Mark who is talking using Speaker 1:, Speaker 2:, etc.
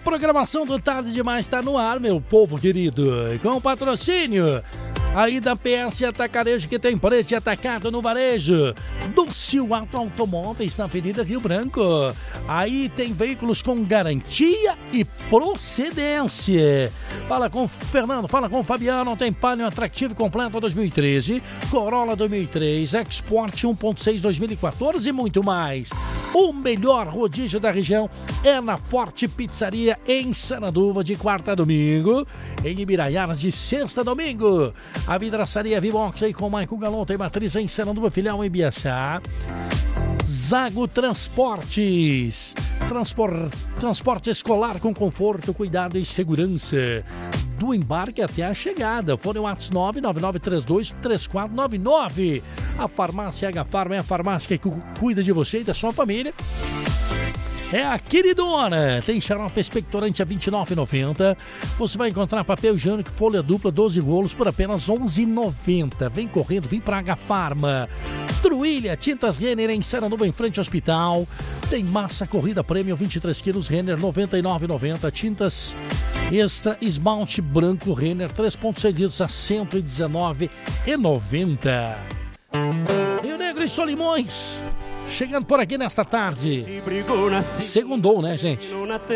Speaker 1: programação do Tarde Demais está no ar, meu povo querido. Com o patrocínio aí da PS Atacarejo, que tem preço de atacado no varejo. Dulcio Automóveis, na Avenida Rio Branco. Aí tem veículos com garantia e procedência. Fala com o Fernando, fala com o Fabiano. Tem Palio Atractivo completo 2013, Corolla 2003, Export 1.6 2014 e muito mais. O melhor rodízio da região é na Forte Pizzaria em Sananduva, de quarta a domingo. Em Ibiraiaras, de sexta a domingo. A vidraçaria Vivox aí com o Maico Galon, tem matriz em Sananduva, filial em Biaçá. Zago Transportes. Transporte escolar com conforto, cuidado e segurança. Do embarque até a chegada. Fone WhatsApp 999323499. A farmácia H-Farma é a farmácia que cuida de você e da sua família. É a queridona. Tem xarope expectorante a R$ 29,90. Você vai encontrar papel higiênico folha dupla 12 rolos por apenas R$ 11,90. Vem correndo, vem pra H-Farma. Truilha, tintas Renner em Sananduva, em frente ao hospital. Tem massa corrida prêmio 23 quilos Renner R$ 99,90. Tintas extra esmalte branco Renner 3,6 litros a R$ 119,90. Rio Negro e Solimões chegando por aqui nesta tarde. Segundou, né, gente?